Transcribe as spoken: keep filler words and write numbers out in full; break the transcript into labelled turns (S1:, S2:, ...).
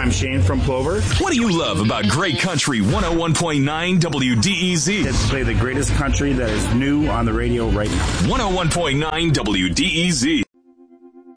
S1: I'm Shane from Plover.
S2: What do you love about Great Country one oh one point nine W D E Z?
S1: Let's play the greatest country that is new on the radio right now.
S2: one oh one point nine W D E Z.